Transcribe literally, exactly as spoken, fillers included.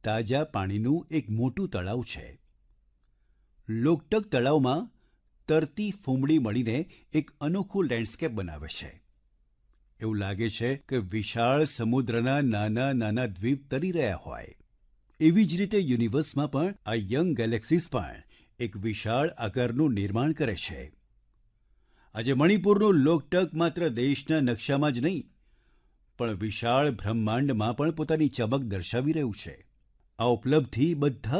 તાજા પાણીનું એક મોટું તળાવ છે. લોકટક તળાવમાં તરતી ફૂમડી મળીને એક અનોખું લેન્ડસ્કેપ બનાવે છે. એવું લાગે છે કે વિશાળ સમુદ્રના નાના નાના દ્વીપ તરી રહ્યા હોય. એવી જ રીતે યુનિવર્સમાં પણ આ યંગ ગેલેક્સીઝ પણ એક વિશાળ આકારનું નિર્માણ કરે છે. આજે મણિપુરનું લોકટક માત્ર દેશના નકશામાં જ નહીં પણ વિશાળ બ્રહ્માંડમાં પણ પોતાની ચમક દર્શાવી રહ્યું છે. આ ઉપલબ્ધિ બધા